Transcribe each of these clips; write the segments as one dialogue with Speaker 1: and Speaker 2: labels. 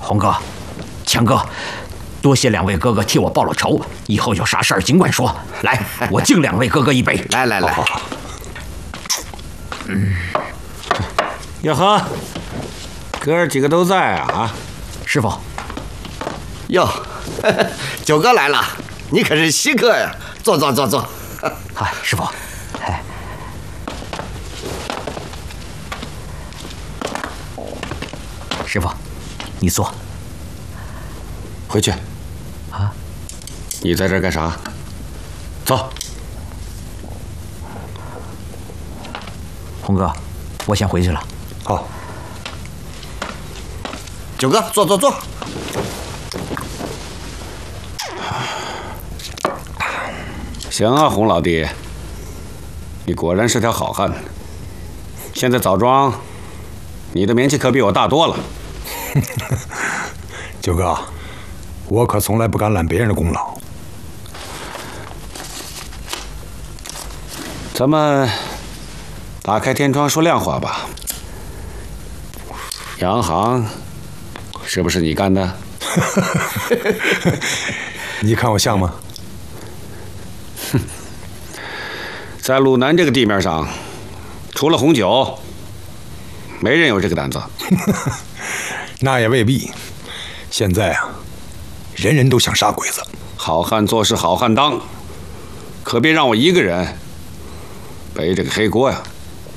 Speaker 1: 红哥、强哥，多谢两位哥哥替我报了仇，以后有啥事儿尽管说。来，我敬两位哥哥一杯。
Speaker 2: 来来来，
Speaker 3: 好。呀呵，哥儿几个都在啊！
Speaker 1: 师傅。
Speaker 2: 哟，九哥来了，你可是稀客呀！坐坐坐坐。
Speaker 1: 嗨，师傅。哎。师傅，你坐。
Speaker 3: 回去。
Speaker 1: 啊？
Speaker 3: 你在这儿干啥？走。
Speaker 1: 红哥，我先回去了。
Speaker 3: 好。
Speaker 2: 九哥，坐坐坐。
Speaker 3: 行啊，洪老弟，你果然是条好汉。现在枣庄，你的名气可比我大多了。
Speaker 4: 九哥，我可从来不敢揽别人的功劳。
Speaker 3: 咱们打开天窗说亮话吧。洋行是不是你干的？
Speaker 4: 你看我像吗？
Speaker 3: 哼，在鲁南这个地面上，除了红酒，没人有这个胆子。
Speaker 4: 那也未必。现在啊，人人都想杀鬼子。
Speaker 3: 好汉做事好汉当，可别让我一个人背这个黑锅呀！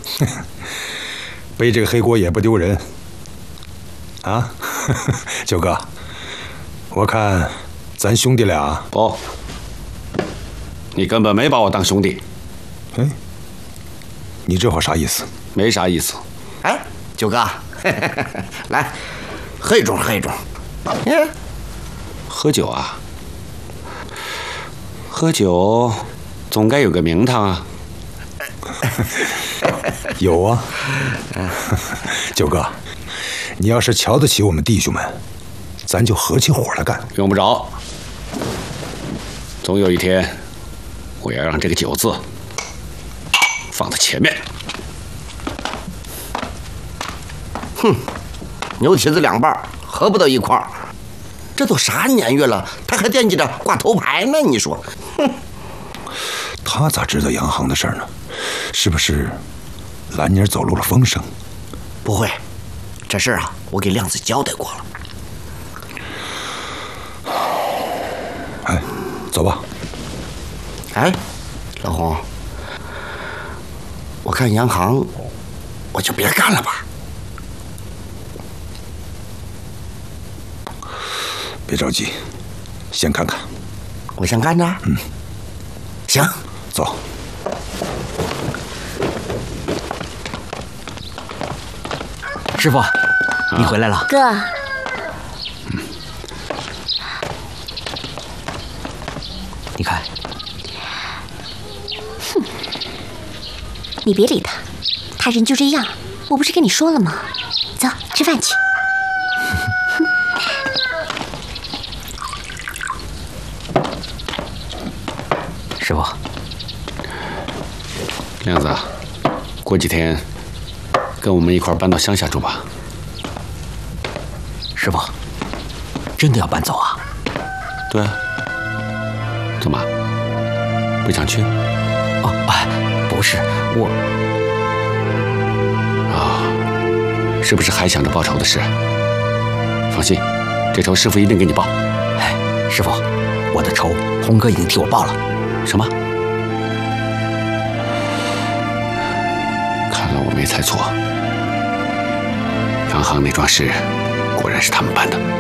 Speaker 4: 背这个黑锅也不丢人。啊，九哥，我看咱兄弟俩
Speaker 3: 不，你根本没把我当兄弟。
Speaker 4: 哎，你这话啥意思？
Speaker 3: 没啥意思。
Speaker 2: 哎，九哥，来，喝一盅，喝一盅。
Speaker 3: 喝酒啊？喝酒总该有个名堂啊。
Speaker 4: 有啊，九哥，你要是瞧得起我们弟兄们，咱就合起伙来干。
Speaker 3: 用不着，总有一天，我要让这个酒字放在前面。
Speaker 2: 哼，牛蹄子两半，合不到一块儿。这都啥年月了，他还惦记着挂头牌呢？你说，哼。
Speaker 4: 他咋知道洋行的事儿呢？是不是兰妮儿走漏了风声？
Speaker 2: 不会，这事儿啊，我给亮子交代过了。
Speaker 4: 哎，走吧。
Speaker 2: 哎，老洪，我看洋行，我就别干了吧。
Speaker 4: 别着急，先看看。
Speaker 2: 我先干着。
Speaker 4: 嗯，
Speaker 2: 行，
Speaker 4: 走。
Speaker 1: 师傅，你回来了。
Speaker 5: 哥。
Speaker 1: 你看。
Speaker 5: 哼，你别理他，他人就这样。我不是跟你说了吗？走，吃饭去。
Speaker 1: 师傅，
Speaker 3: 亮子，过几天跟我们一块搬到乡下住吧。
Speaker 1: 师傅，真的要搬走啊？
Speaker 3: 对啊。怎么？不想去？
Speaker 1: 哦，不是我。
Speaker 3: 啊，是不是还想着报仇的事？放心，这仇师傅一定给你报。
Speaker 1: 哎，师傅，我的仇，洪哥已经替我报了。
Speaker 3: 什么？看来我没猜错，洋行那桩事果然是他们办的。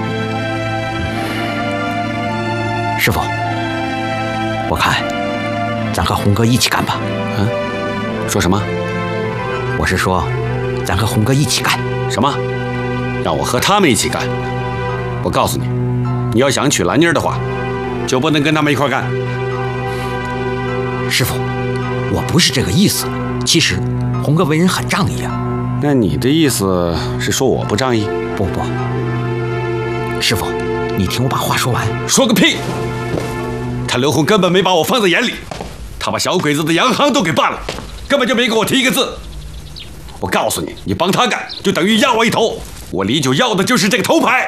Speaker 1: 师傅，我看咱和洪哥一起干吧。
Speaker 3: 嗯？说什么？
Speaker 1: 我是说，咱和洪哥一起干。
Speaker 3: 什么？让我和他们一起干？我告诉你，你要想娶兰妮儿的话，就不能跟他们一块干。
Speaker 1: 师傅，我不是这个意思。其实，洪哥为人很仗义啊。
Speaker 3: 那你的意思是说我不仗义？
Speaker 1: 不，师傅，你听我把话说完。
Speaker 3: 说个屁！他刘洪根本没把我放在眼里，他把小鬼子的洋行都给办了，根本就没给我提一个字。我告诉你，你帮他干，就等于压我一头。我李九要的就是这个头牌。